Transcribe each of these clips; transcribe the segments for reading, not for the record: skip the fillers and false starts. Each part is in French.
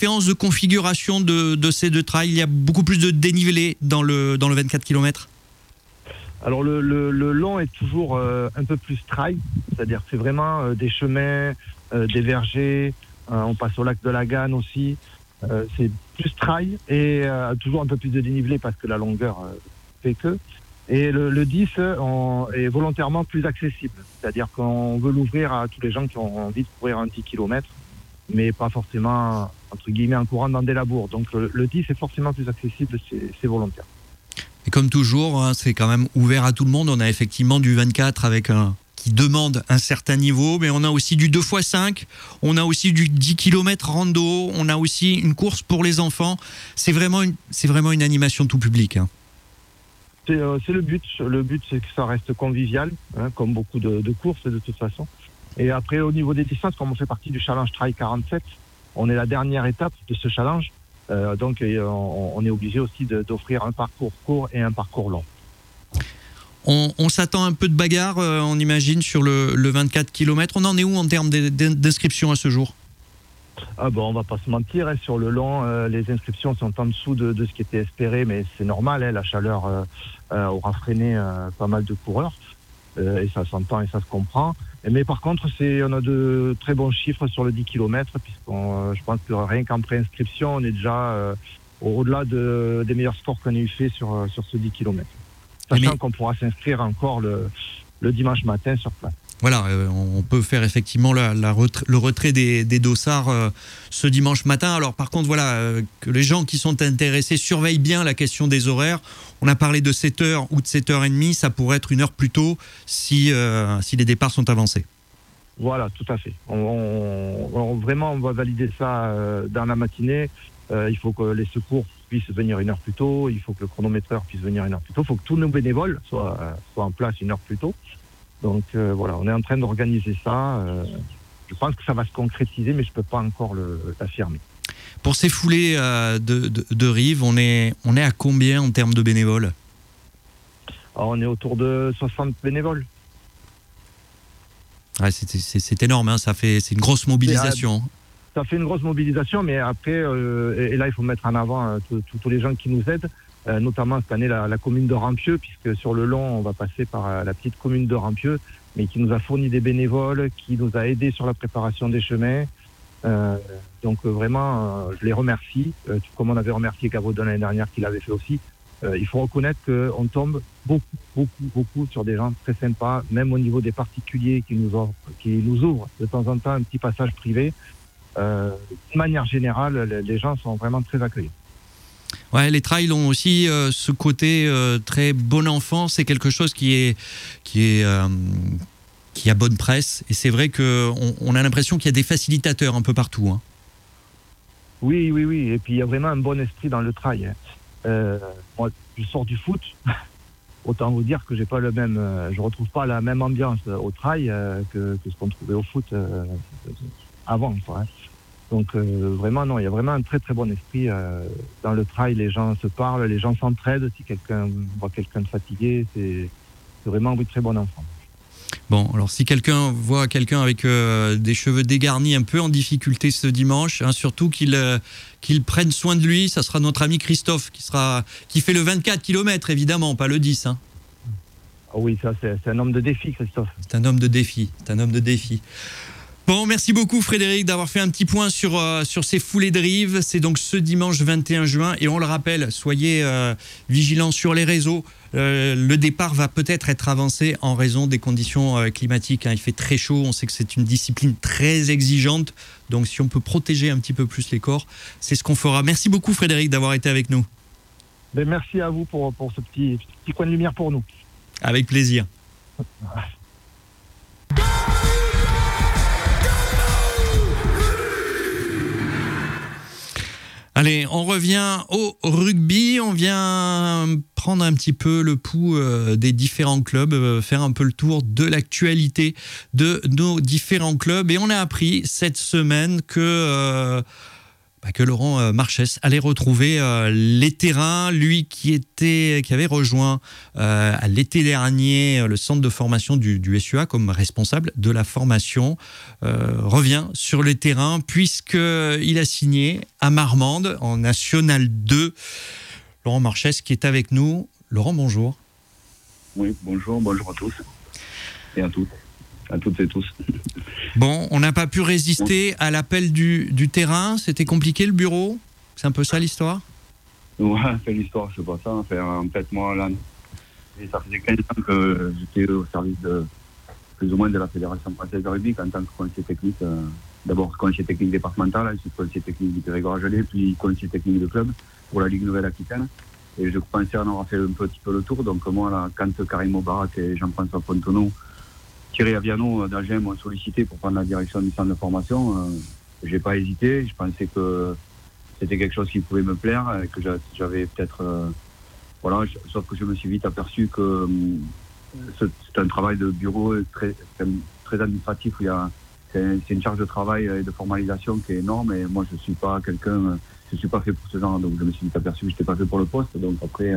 différence de configuration de ces deux trails? Il y a beaucoup plus de dénivelé dans le 24 km. Alors le long est toujours un peu plus trail, c'est-à-dire que c'est vraiment des chemins, des vergers, on passe au lac de la Ganne aussi, c'est plus trail et toujours un peu plus de dénivelé parce que la longueur fait que. Et le 10 est volontairement plus accessible, c'est-à-dire qu'on veut l'ouvrir à tous les gens qui ont envie de courir un 10 km, mais pas forcément, entre guillemets, en courant dans des labours. Donc le 10 est forcément plus accessible, c'est volontaire. Et comme toujours, hein, c'est quand même ouvert à tout le monde. On a effectivement du 24 qui demande un certain niveau, mais on a aussi du 2x5, on a aussi du 10 km rando, on a aussi une course pour les enfants. C'est vraiment une animation tout public. Hein. C'est le but. Le but, c'est que ça reste convivial, hein, comme beaucoup de courses de toute façon. Et après, au niveau des distances, comme on fait partie du Challenge Trail 47, on est la dernière étape de ce challenge. Donc, on est obligé aussi d'offrir un parcours court et un parcours long. On s'attend un peu de bagarre, on imagine, sur le 24 km. On en est où en termes d'inscription à ce jour? On va pas se mentir, hein, sur le long, les inscriptions sont en dessous de ce qui était espéré, mais c'est normal, hein, la chaleur aura freiné pas mal de coureurs, et ça s'entend et ça se comprend. Mais par contre, on a de très bons chiffres sur le 10 km, je pense que rien qu'en préinscription, on est déjà au-delà des meilleurs scores qu'on ait eu fait sur ce 10 km. Sachant qu'on pourra s'inscrire encore le dimanche matin sur place. Voilà, on peut faire effectivement le retrait des dossards ce dimanche matin. Alors par contre, voilà, que les gens qui sont intéressés surveillent bien la question des horaires. On a parlé de 7h ou de 7h30, ça pourrait être une heure plus tôt si les départs sont avancés. Voilà, tout à fait. On va valider ça dans la matinée. Il faut que les secours puissent venir une heure plus tôt, il faut que le chronométreur puisse venir une heure plus tôt, il faut que tous nos bénévoles soient en place une heure plus tôt. Donc voilà, on est en train d'organiser ça. Je pense que ça va se concrétiser, mais je ne peux pas encore l'affirmer. Pour ces foulées de rive, on est à combien en termes de bénévoles? Alors, on est autour de 60 bénévoles. Ouais, c'est énorme, hein, c'est une grosse mobilisation. Ça fait une grosse mobilisation, mais après, et là il faut mettre en avant tous les gens qui nous aident. Notamment cette année la commune de Rampieux, puisque sur le long on va passer par la petite commune de Rampieux, mais qui nous a fourni des bénévoles, qui nous a aidés sur la préparation des chemins. Donc vraiment, je les remercie, comme on avait remercié Gavrodon l'année dernière qui l'avait fait aussi. Il faut reconnaître qu'on tombe beaucoup sur des gens très sympas, même au niveau des particuliers qui nous ouvrent de temps en temps un petit passage privé. De manière générale, les gens sont vraiment très accueillants. Ouais, les trails ont aussi ce côté très bon enfant. C'est quelque chose qui a bonne presse. Et c'est vrai qu'on a l'impression qu'il y a des facilitateurs un peu partout. Hein. Oui. Et puis il y a vraiment un bon esprit dans le trail. Hein. Moi, je sors du foot. Autant vous dire que je retrouve pas la même ambiance au trail que ce qu'on trouvait au foot avant. Quoi, hein. Donc vraiment, non, il y a vraiment un très très bon esprit dans le trail. Les gens se parlent, les gens s'entraident. Si quelqu'un voit quelqu'un de fatigué, c'est vraiment très bon enfant. Bon, alors si quelqu'un voit quelqu'un avec des cheveux dégarnis un peu en difficulté ce dimanche, hein, surtout qu'il prenne soin de lui, ça sera notre ami Christophe qui fait le 24 km évidemment, pas le 10. Hein. Ah oui, ça c'est un homme de défi, Christophe. C'est un homme de défi. Bon, merci beaucoup Frédéric d'avoir fait un petit point sur ces foulées de rive. C'est donc ce dimanche 21 juin et on le rappelle, soyez vigilants sur les réseaux. Le départ va peut-être être avancé en raison des conditions climatiques. Hein. Il fait très chaud, on sait que c'est une discipline très exigeante. Donc si on peut protéger un petit peu plus les corps, c'est ce qu'on fera. Merci beaucoup Frédéric d'avoir été avec nous. Ben, merci à vous pour ce petit coin de lumière pour nous. Avec plaisir. Allez, on revient au rugby. On vient prendre un petit peu le pouls des différents clubs, faire un peu le tour de l'actualité de nos différents clubs. Et on a appris cette semaine que que Laurent Marchès allait retrouver les terrains. Lui qui avait rejoint l'été dernier le centre de formation du SUA comme responsable de la formation, revient sur les terrains puisqu'il a signé à Marmande en National 2. Laurent Marchès qui est avec nous. Laurent, bonjour. Oui, bonjour à tous et à toutes et tous. Bon, on n'a pas pu résister à l'appel du terrain. C'était compliqué le bureau. C'est un peu ça l'histoire. Ouais, c'est l'histoire, c'est pas ça. En fait, moi, là, ça faisait 15 ans que j'étais au service plus ou moins de la Fédération française de rugby en tant que conseiller technique. D'abord conseiller technique départemental, ensuite conseiller technique du Périgord-Gelée, puis conseiller technique de club pour la Ligue Nouvelle-Aquitaine. Et je pensais en avoir fait un petit peu le tour. Donc moi, là, quand Karim Obarak et Jean-François Fontenot, Thierry Aviano d'Agen m'ont sollicité pour prendre la direction du centre de formation, j'ai pas hésité. Je pensais que c'était quelque chose qui pouvait me plaire et que j'avais peut-être... voilà, sauf que je me suis vite aperçu que c'est un travail de bureau très administratif. C'est une charge de travail et de formalisation qui est énorme. Et moi, je suis pas fait pour ce genre. Donc je me suis vite aperçu que je n'étais pas fait pour le poste. Donc après,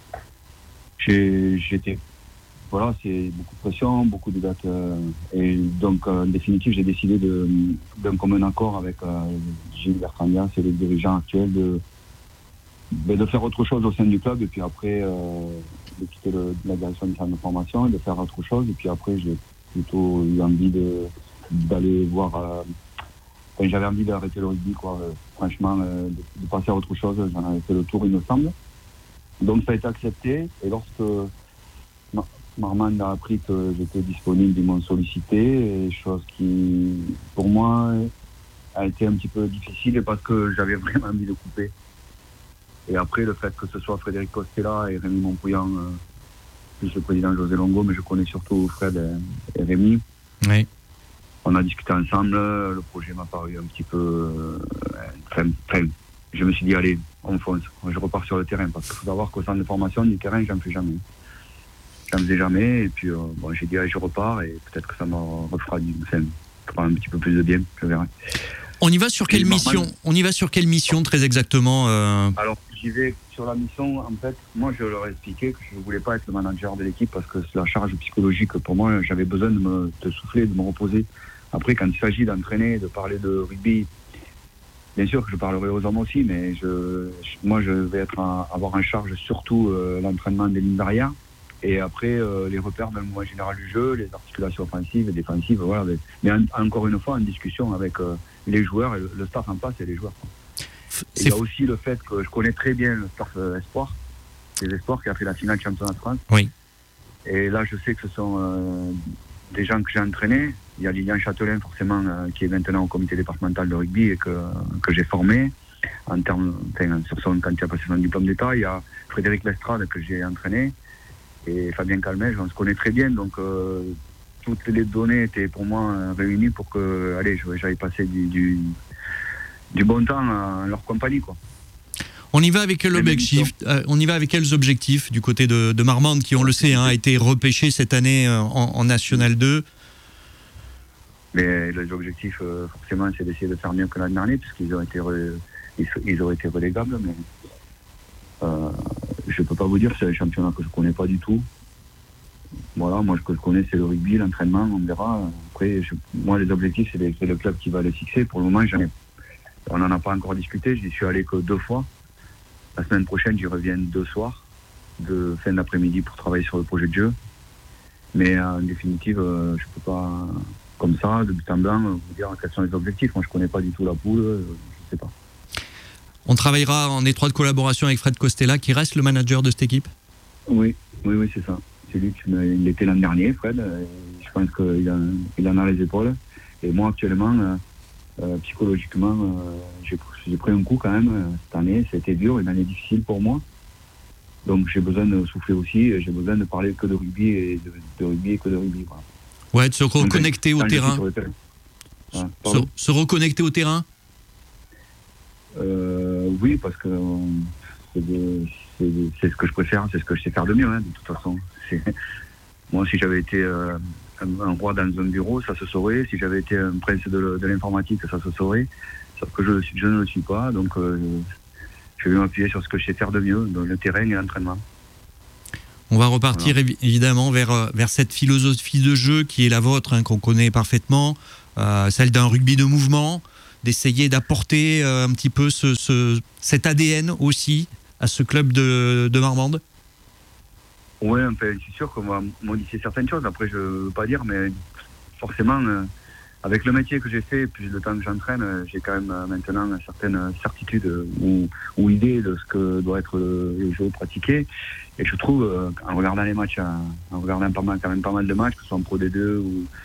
voilà, c'est beaucoup de pression, beaucoup de dates. Et donc, en définitive, j'ai décidé d'un commun accord avec Gilles Bertrandias et les dirigeants actuels de faire autre chose au sein du club. Et puis après, de quitter la direction du centre de formation et de faire autre chose. Et puis après, j'ai plutôt eu envie d'aller voir... j'avais envie d'arrêter le rugby, quoi. Franchement, de passer à autre chose. J'en avais fait le tour, il me semble. Donc, ça a été accepté. Et lorsque... Marmande a appris que j'étais disponible, ils m'ont sollicité, et chose qui, pour moi, a été un petit peu difficile parce que j'avais vraiment envie de couper. Et après, le fait que ce soit Frédéric Costella et Rémi Montpouillan, plus le président José Longo, mais je connais surtout Fred et Rémi. Oui. On a discuté ensemble, le projet m'a paru un petit peu... je me suis dit, allez, on fonce, je repars sur le terrain, parce qu'il faut savoir qu'au centre de formation, du terrain, j'en fais jamais. Je ne faisais jamais, et puis j'ai dit allez, je repars, et peut-être que ça me refera un petit peu plus de bien, je verrai. On y va sur quelle mission ? On y va sur quelle mission très exactement Alors j'y vais sur la mission, en fait, moi je leur ai expliqué que je ne voulais pas être le manager de l'équipe parce que c'est la charge psychologique pour moi, j'avais besoin de souffler, de me reposer. Après, quand il s'agit d'entraîner, de parler de rugby, bien sûr que je parlerai aux hommes aussi, mais moi je vais avoir en charge surtout l'entraînement des lignes d'arrière. Et après, les repères dans le mouvement général du jeu, les articulations offensives et défensives, voilà. Mais encore une fois, en discussion avec les joueurs, et le staff en place et les joueurs. Il y a aussi le fait que je connais très bien le staff Espoir, les Espoirs qui a fait la finale championnat de France. Oui. Et là, je sais que ce sont des gens que j'ai entraînés. Il y a Lilian Châtelain, forcément, qui est maintenant au comité départemental de rugby et que j'ai formé quand il a passé son diplôme d'État. Il y a Frédéric Lestrade que j'ai entraîné. Et Fabien Calmège, on se connaît très bien, donc toutes les données étaient pour moi réunies pour que, j'aille passer du bon temps en leur compagnie, quoi. On y va avec quel objectif On y va avec quels objectifs du côté de Marmande, qui on le sait a été repêché cette année en National 2. Mais les objectifs, forcément, c'est d'essayer de faire mieux que l'année dernière, puisqu'ils ont été relégables, mais je ne peux pas vous dire, c'est un championnat que je ne connais pas du tout. Voilà, moi ce que je connais c'est le rugby, l'entraînement, on verra. Après, moi les objectifs c'est le club qui va les fixer. Pour le moment, on n'en a pas encore discuté, j'y suis allé que 2 fois. La semaine prochaine, j'y reviens 2 soirs, de fin d'après-midi pour travailler sur le projet de jeu. Mais en définitive, je ne peux pas, comme ça, de but en blanc, vous dire quels sont les objectifs. Moi je ne connais pas du tout la poule, je ne sais pas. On travaillera en étroite collaboration avec Fred Costella, qui reste le manager de cette équipe. Oui, c'est ça. C'est lui il était l'an dernier, Fred. Je pense qu'il en a les épaules. Et moi, actuellement, psychologiquement, j'ai pris un coup quand même cette année. C'était dur, une année difficile pour moi. Donc j'ai besoin de souffler aussi. J'ai besoin de parler que de rugby et de rugby et que de rugby. Voilà. Ouais, de se reconnecter au terrain. Se reconnecter au terrain. Oui, parce que c'est ce que je préfère, c'est ce que je sais faire de mieux, de toute façon. Moi, si j'avais été un roi dans un bureau, ça se saurait. Si j'avais été un prince de l'informatique, ça se saurait. Sauf que je ne le suis pas, donc je vais m'appuyer sur ce que je sais faire de mieux, dans le terrain et l'entraînement. On va repartir évidemment vers cette philosophie de jeu qui est la vôtre, qu'on connaît parfaitement, celle d'un rugby de mouvement, d'essayer d'apporter un petit peu cet ADN aussi à ce club de Marmande. Oui, c'est sûr qu'on va modifier certaines choses. Après, je ne veux pas dire, mais forcément, avec le métier que j'ai fait, puis le temps que j'entraîne, j'ai quand même maintenant certaines certitudes ou idées de ce que doit être le jeu pratiqué. Et je trouve, en regardant les matchs, en regardant pas mal de matchs, que ce soit en Pro D2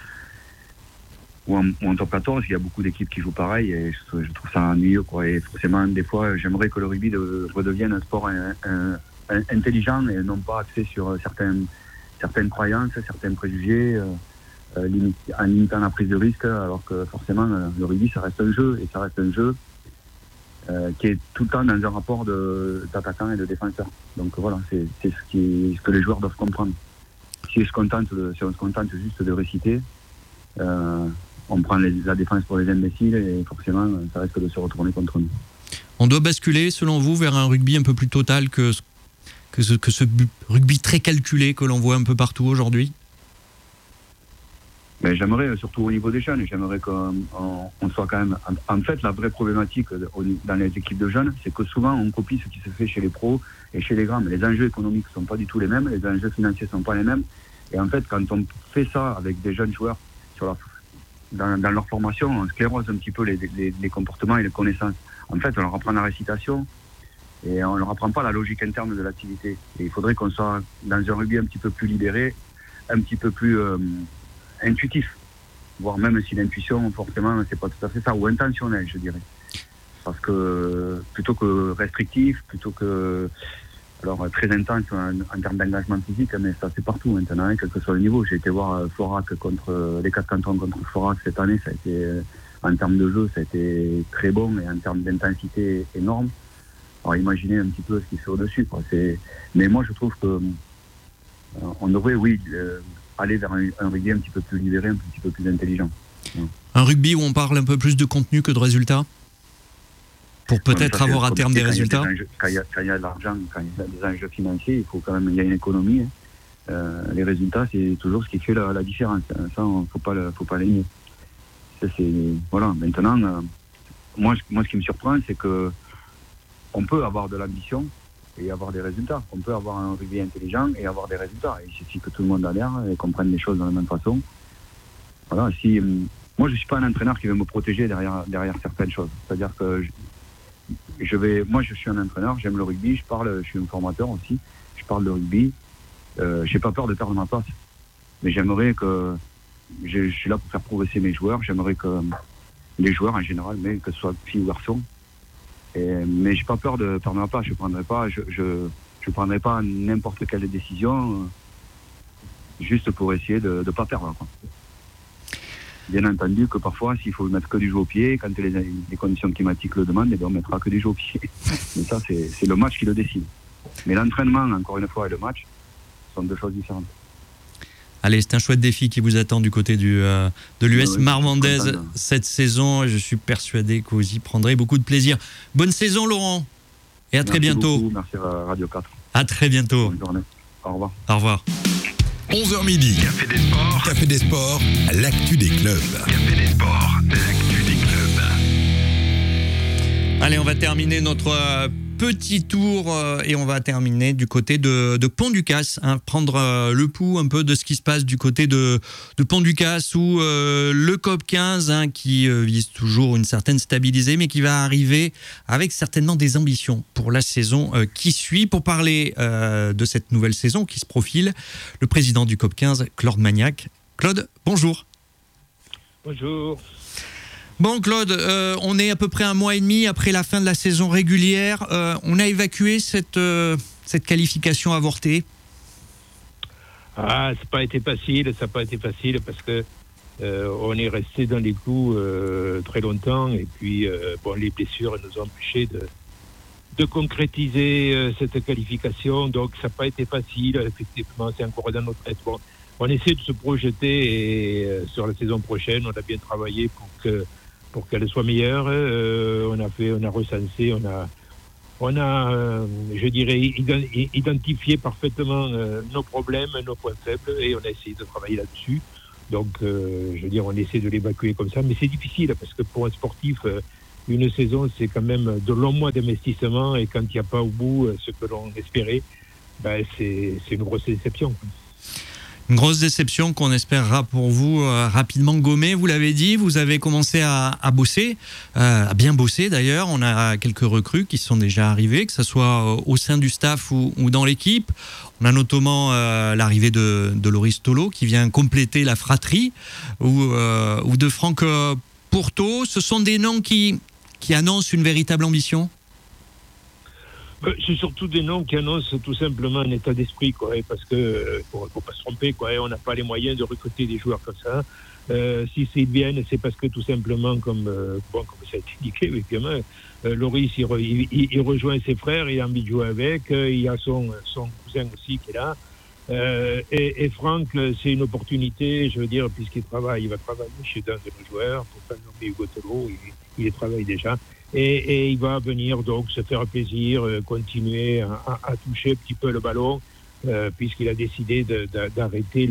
ou en Top 14, il y a beaucoup d'équipes qui jouent pareil et je trouve ça ennuyeux, quoi. Et forcément, des fois, j'aimerais que le rugby redevienne un sport intelligent et non pas axé sur certaines croyances, certains préjugés, en limitant la prise de risque, alors que forcément le rugby ça reste un jeu, et ça reste un jeu qui est tout le temps dans un rapport d'attaquant et de défenseur. Donc voilà, c'est ce que les joueurs doivent comprendre. Si on se contente juste de réciter, on prend la défense pour les imbéciles et forcément ça risque de se retourner contre nous. On doit basculer, selon vous, vers un rugby un peu plus total que ce rugby très calculé que l'on voit un peu partout aujourd'hui? Mais j'aimerais, surtout au niveau des jeunes, j'aimerais qu'on soit quand même... En fait, la vraie problématique dans les équipes de jeunes, c'est que souvent on copie ce qui se fait chez les pros et chez les grands. Mais les enjeux économiques ne sont pas du tout les mêmes, les enjeux financiers ne sont pas les mêmes. Et en fait, quand on fait ça avec des jeunes joueurs dans leur formation, on sclérose un petit peu les comportements et les connaissances. En fait, on leur apprend la récitation et on ne leur apprend pas la logique interne de l'activité. Et il faudrait qu'on soit dans un rugby un petit peu plus libéré, un petit peu plus intuitif, voire même si l'intuition, forcément, c'est pas tout à fait ça, ou intentionnel, je dirais. Parce que plutôt que restrictif, plutôt que très intense en termes d'engagement physique, mais ça c'est partout maintenant, quel que soit le niveau. J'ai été voir Florac contre les 4 cantons contre Florac cette année, ça a été en termes de jeu, ça a été très bon et en termes d'intensité énorme. Alors imaginez un petit peu ce qui se fait au-dessus, quoi. Mais moi je trouve que on devrait, aller vers un rugby un petit peu plus libéré, un petit peu plus intelligent. Un rugby où on parle un peu plus de contenu que de résultats, pour peut-être avoir à terme des résultats. Quand il y a de l'argent, quand il y a des enjeux financiers, il y a une économie. Les résultats, c'est toujours ce qui fait la différence. Ça, faut pas les nier. Voilà. Maintenant, moi, ce qui me surprend, c'est que on peut avoir de l'ambition et avoir des résultats. On peut avoir un rugby intelligent et avoir des résultats. Il suffit que tout le monde adhère et comprenne les choses de la même façon. Voilà. Moi, je suis pas un entraîneur qui veut me protéger derrière certaines choses. C'est-à-dire que moi, je suis un entraîneur, j'aime le rugby, je suis un formateur aussi, je parle de rugby. J'ai pas peur de perdre ma place. Mais j'aimerais que... Je suis là pour faire progresser mes joueurs. J'aimerais que les joueurs en général, mais que ce soit filles ou garçons. Mais j'ai pas peur de perdre ma place. Je prendrai pas n'importe quelle décision juste pour essayer de pas perdre, quoi. Bien entendu que parfois, s'il faut mettre que du jeu au pied, quand les conditions climatiques le demandent, on mettra que du jeu au pied. Mais ça, c'est le match qui le décide. Mais l'entraînement, encore une fois, et le match sont deux choses différentes. Allez, c'est un chouette défi qui vous attend du côté de l'US Marmandaise cette saison. Et je suis persuadé que vous y prendrez beaucoup de plaisir. Bonne saison, Laurent. Et à très bientôt. Beaucoup. Merci à Radio 4. À très bientôt. Bonne journée. Au revoir. Au revoir. 11h midi. Café des sports. Café des sports, l'actu des clubs. Café des sports, l'actu des clubs. Allez, on va terminer notre petit tour et on va terminer du côté de Pont-du-Casse, prendre le pouls un peu de ce qui se passe du côté de Pont-du-Casse où le COP 15 qui vise toujours une certaine stabilité mais qui va arriver avec certainement des ambitions pour la saison qui suit. Pour parler de cette nouvelle saison qui se profile, le président du COP 15, Claude Magnac. Claude, bonjour. Bonjour. Bon Claude, on est à peu près un mois et demi après la fin de la saison régulière. On a évacué cette qualification avortée. Ça n'a pas été facile parce que on est resté dans les coups très longtemps et puis les blessures nous ont empêchés de concrétiser cette qualification. Donc ça n'a pas été facile. Effectivement, c'est encore dans notre tête. Bon, on essaie de se projeter et, sur la saison prochaine. On a bien travaillé pour qu'elle soit meilleure. On a recensé, on a je dirais, identifié parfaitement nos problèmes, nos points faibles, et on a essayé de travailler là-dessus. Donc, je veux dire, on essaie de l'évacuer comme ça, mais c'est difficile parce que pour un sportif, une saison, c'est quand même de longs mois d'investissement, et quand il n'y a pas au bout ce que l'on espérait, ben, c'est une grosse déception. Une grosse déception qu'on espérera pour vous rapidement gommer. Vous l'avez dit, vous avez commencé à bosser, à bien bosser d'ailleurs. On a quelques recrues qui sont déjà arrivées, que ce soit au sein du staff ou dans l'équipe. On a notamment l'arrivée de Loris Tolo qui vient compléter la fratrie, ou de Franck Pourteau. Ce sont des noms qui annoncent une véritable ambition. C'est surtout des noms qui annoncent tout simplement un état d'esprit, quoi, parce que faut pas se tromper, quoi, on n'a pas les moyens de recruter des joueurs comme ça. Si c'est bien, c'est parce que tout simplement, comme ça a été indiqué, évidemment, Loris il rejoint ses frères, il a envie de jouer avec, il y a son cousin aussi qui est là. Et Franck, c'est une opportunité, je veux dire, puisqu'il va travailler chez un de nos joueurs, pour pas nommer Hugo Tolo, il y travaille déjà. Et il va venir donc se faire plaisir, continuer à toucher un petit peu le ballon, puisqu'il a décidé d'arrêter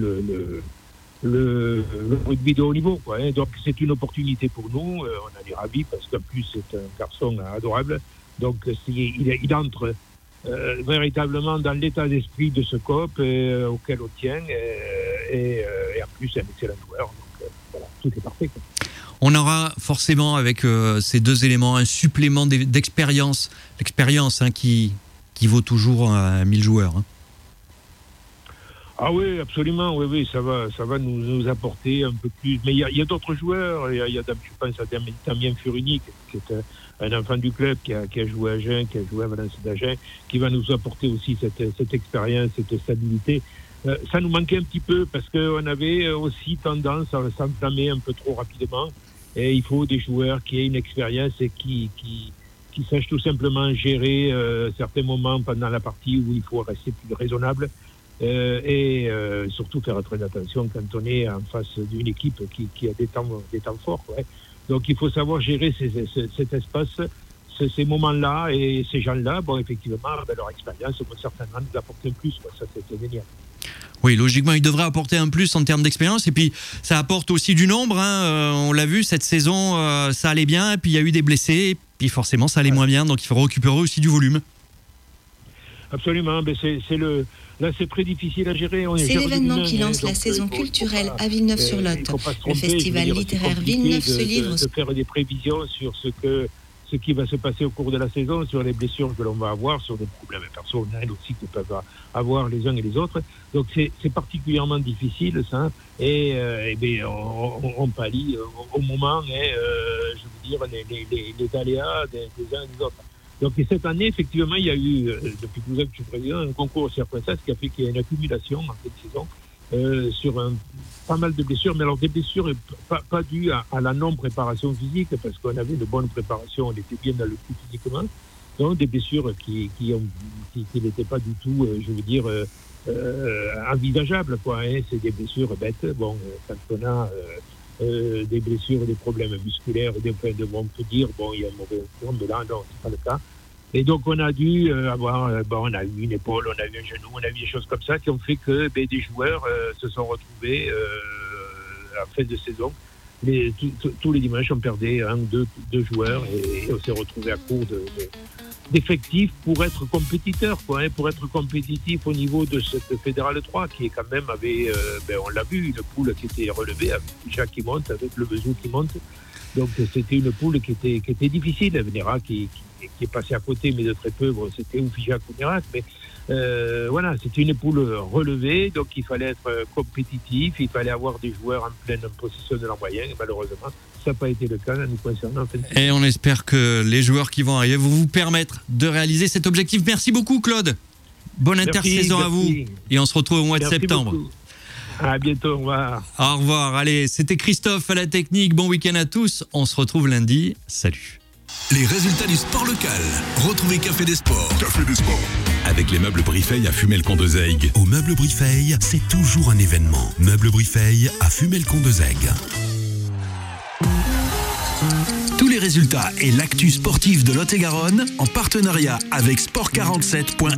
le rugby de haut niveau, quoi, hein. Donc c'est une opportunité pour nous, on en est ravis parce qu'en plus c'est un garçon adorable. Donc il entre véritablement dans l'état d'esprit de ce COP auquel on tient, et en plus c'est un excellent joueur. Donc voilà, tout est parfait, quoi. On aura forcément avec ces deux éléments un supplément d'expérience, l'expérience qui vaut toujours 1000 joueurs. Hein. Ah oui, absolument, oui, ça va nous apporter un peu plus. Mais il y a d'autres joueurs, je pense à Damien Furuni, qui est un enfant du club, qui a joué à Agen, qui a joué à Valence d'Agen, qui va nous apporter aussi cette expérience, cette stabilité. Ça nous manquait un petit peu parce qu'on avait aussi tendance à s'enflammer un peu trop rapidement. Et il faut des joueurs qui aient une expérience et qui sachent tout simplement gérer certains moments pendant la partie où il faut rester plus raisonnable, et surtout faire très attention quand on est en face d'une équipe qui a des temps forts, ouais. Donc il faut savoir gérer cet espace, ces moments-là, et ces gens-là, bon, effectivement, leur expérience vont certainement nous apporter un plus, quoi. Ça, c'est génial. Oui, logiquement, il devrait apporter un plus en termes d'expérience. Et puis, ça apporte aussi du nombre. Hein. On l'a vu, cette saison, ça allait bien. Et puis, il y a eu des blessés. Et puis, forcément, ça allait moins bien. Donc, il faut récupérer aussi du volume. Absolument. Mais là, c'est très difficile à gérer. C'est l'événement qui lance la saison culturelle à Villeneuve-sur-Lot. Le festival littéraire Villeneuve se livre. De faire des prévisions sur ce qui va se passer au cours de la saison, sur les blessures que l'on va avoir, sur des problèmes personnels aussi que peuvent avoir les uns et les autres. Donc c'est particulièrement difficile, ça. Et bien, on pallie au moment, je veux dire, les aléas des uns et des autres. Donc et cette année, effectivement, il y a eu, depuis 12 ans que je suis président, un concours aux circonstances qui a fait qu'il y a une accumulation en fin de saison sur pas mal de blessures, mais alors des blessures pas dues à la non-préparation physique, parce qu'on avait de bonnes préparations, on était bien dans le coup physiquement, donc des blessures qui n'étaient pas du tout, je veux dire, envisageables, quoi, hein. C'est des blessures bêtes. Bon, quand on a des blessures, des problèmes musculaires, on peut dire, bon, il y a un mauvais forme, mais là, non, c'est pas le cas. Et donc, on a dû avoir, on a eu une épaule, on a eu un genou, on a eu des choses comme ça qui ont fait que des joueurs se sont retrouvés en fin de saison. Tous les dimanches, on perdait deux joueurs, et on s'est retrouvés à court d'effectifs pour être compétiteur, quoi, hein, pour être compétitif au niveau de cette Fédérale 3, qui est quand même on l'a vu, une poule qui était relevée avec Jacques qui monte, avec le Vezou qui monte. Donc, c'était une poule qui était difficile. Venera qui est passé à côté, mais de très peu. Bon, c'était Oufija Kounirak, mais voilà, c'était une poule relevée, donc il fallait être compétitif, il fallait avoir des joueurs en pleine possession de leur moyen, et malheureusement, ça n'a pas été le cas, nous concernant. Et on espère que les joueurs qui vont arriver vont vous permettre de réaliser cet objectif. Merci beaucoup, Claude. Bonne intersaison à vous, et on se retrouve au mois de septembre. Beaucoup. À bientôt, au revoir. Au revoir. Allez, c'était Christophe à la technique. Bon week-end à tous. On se retrouve lundi. Salut. Les résultats du sport local. Retrouvez Café des Sports. Café des Sports. Avec les meubles Brifeil à Fumel-Condezègue. Au meuble Brifeil, c'est toujours un événement. Meubles Brifeil à Fumel-Condezègue. Tous les résultats et l'actu sportive de Lot-et-Garonne en partenariat avec sport47.fr.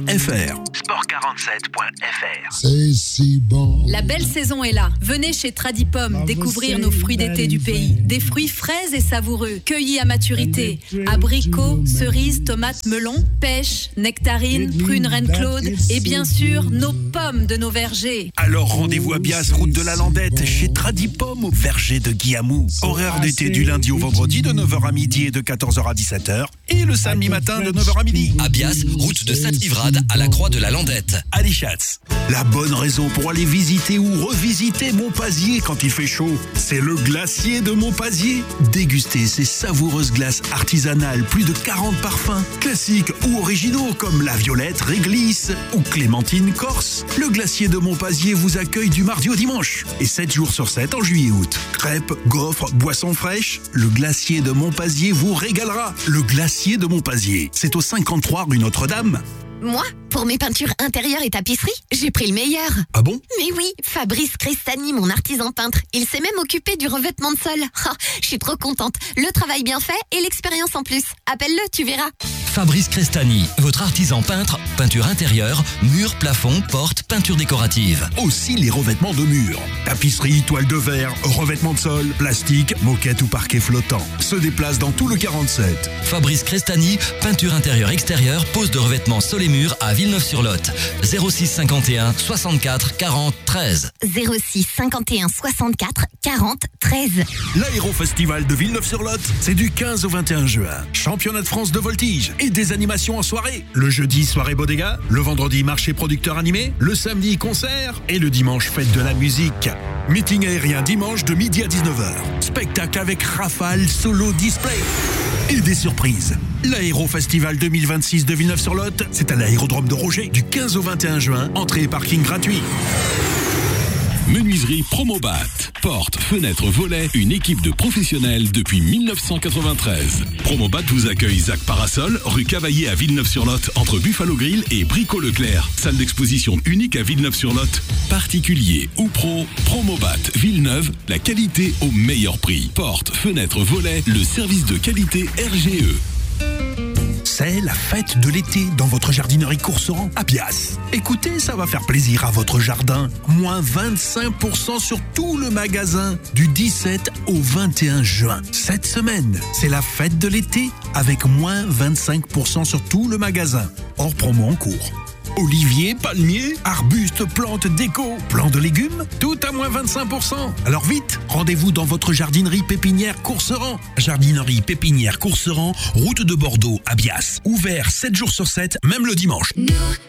Sport47.fr. C'est si bon. La belle saison est là. Venez chez Tradipom découvrir nos fruits d'été du pays. Des fruits frais et savoureux, cueillis à maturité. Abricots, cerises, tomates, melons, pêches, nectarines, prunes Reine-Claude et bien sûr nos pommes de nos vergers. Alors rendez-vous à Bias, route de la Landette, chez Tradipom au verger de Guillamou. Horaire d'été du lundi au vendredi de 9h à midi et de 14h à 17h. Et le samedi matin de 9h à midi. À Bias, route de Saint-Livrade à la Croix de la Landette. À Lichatz. La bonne raison pour aller visiter ou revisiter Montpazier quand il fait chaud, c'est le glacier de Montpazier. Dégustez ces savoureuses glaces artisanales, plus de 40 parfums, classiques ou originaux comme la violette réglisse ou clémentine corse. Le glacier de Montpazier vous accueille du mardi au dimanche et 7 jours sur 7 en juillet et août. Crêpes, gaufres, boissons fraîches, le glacier de Montpazier vous régalera. Le glacier de Montpazier, c'est au 53 rue Notre-Dame. Moi, pour mes peintures intérieures et tapisseries, j'ai pris le meilleur. Ah bon? Mais oui, Fabrice Crestani, mon artisan peintre. Il s'est même occupé du revêtement de sol. Je suis trop contente. Le travail bien fait et l'expérience en plus. Appelle-le, tu verras. Fabrice Crestani, votre artisan peintre, peinture intérieure, murs, plafonds, portes, peinture décorative. Aussi les revêtements de murs. Tapisserie, toile de verre, revêtement de sol, plastique, moquette ou parquet flottant. Se déplace dans tout le 47. Fabrice Crestani, peinture intérieure extérieure, pose de revêtements sol et murs à Villeneuve-sur-Lot. 06 51 64 40 13. 06 51 64 40 13. L'Aérofestival de Villeneuve-sur-Lot, c'est du 15 au 21 juin. Championnat de France de voltige et des animations en soirée. Le jeudi, soirée bodega. Le vendredi, marché producteur animé. Le samedi, concert. Et le dimanche, fête de la musique. Meeting aérien dimanche de midi à 19h. Spectacle avec Rafale Solo Display. Et des surprises. L'Aérofestival 2026 de Villeneuve-sur-Lot, c'est à l'aérodrome de Roger du 15 au 21 juin. Entrée et parking gratuit. Menuiserie Promobat. Portes, fenêtres, volets, une équipe de professionnels depuis 1993. Promobat vous accueille Zac Parasol, rue Cavaillé à Villeneuve-sur-Lot, entre Buffalo Grill et Brico Leclerc. Salle d'exposition unique à Villeneuve-sur-Lot. Particulier ou pro, Promobat Villeneuve, la qualité au meilleur prix. Portes, fenêtres, volets, le service de qualité RGE. C'est la fête de l'été dans votre jardinerie Courseran à Bias. Écoutez, ça va faire plaisir à votre jardin. Moins 25% sur tout le magasin du 17 au 21 juin. Cette semaine, c'est la fête de l'été avec moins 25% sur tout le magasin. Hors promo en cours. Oliviers, palmiers, arbustes, plantes déco, plants de légumes, tout à moins 25%. Alors vite, rendez-vous dans votre jardinerie pépinière Courseran. Jardinerie pépinière Courseran, route de Bordeaux à Bias. Ouvert 7 jours sur 7, même le dimanche.